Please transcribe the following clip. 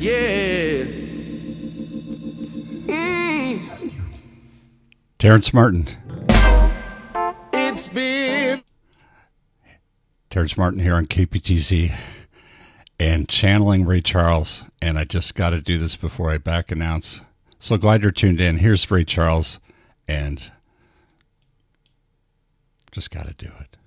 Yeah. Terrence Martin. It's been Terrence Martin here on KPTZ and channeling Ray Charles. And I just got to do this before I back announce. So glad you're tuned in. Here's Ray Charles and just got to do it.